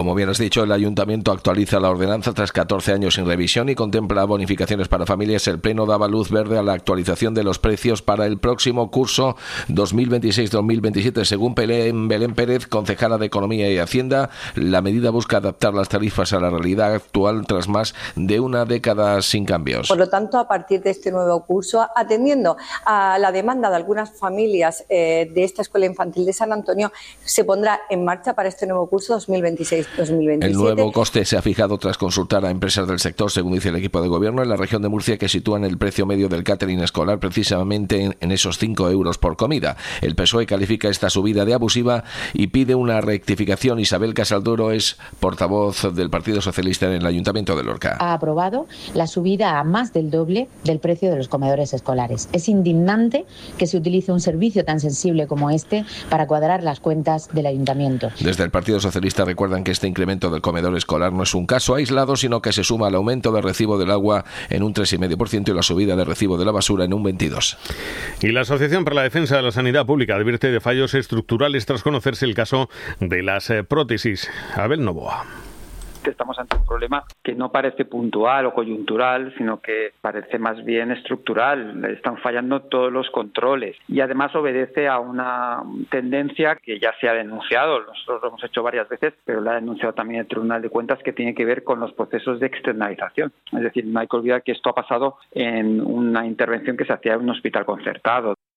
Como bien has dicho, el Ayuntamiento actualiza la ordenanza tras 14 años sin revisión y contempla bonificaciones para familias. El Pleno daba luz verde a la actualización de los precios para el próximo curso 2026-2027. Según Belén Pérez, concejala de Economía y Hacienda, la medida busca adaptar las tarifas a la realidad actual tras más de una década sin cambios. Por lo tanto, a partir de este nuevo curso, atendiendo a la demanda de algunas familias de esta Escuela Infantil de San Antonio, se pondrá en marcha para este nuevo curso 2026-2027. El nuevo coste se ha fijado tras consultar a empresas del sector, según dice el equipo de gobierno, en la región de Murcia, que sitúan el precio medio del catering escolar precisamente en esos 5 euros por comida. El PSOE califica esta subida de abusiva y pide una rectificación. Isabel Casalduro es portavoz del Partido Socialista en el Ayuntamiento de Lorca. Ha aprobado la subida a más del doble del precio de los comedores escolares. Es indignante que se utilice un servicio tan sensible como este para cuadrar las cuentas del Ayuntamiento. Desde el Partido Socialista recuerdan que este incremento del comedor escolar no es un caso aislado, sino que se suma al aumento del recibo del agua en un 3,5% y la subida del recibo de la basura en un 22%. Y la Asociación para la Defensa de la Sanidad Pública advierte de fallos estructurales tras conocerse el caso de las prótesis. Abel Novoa. Estamos ante un problema que no parece puntual o coyuntural, sino que parece más bien estructural. Están fallando todos los controles y además obedece a una tendencia que ya se ha denunciado. Nosotros lo hemos hecho varias veces, pero la ha denunciado también el Tribunal de Cuentas, que tiene que ver con los procesos de externalización. Es decir, no hay que olvidar que esto ha pasado en una intervención que se hacía en un hospital concertado.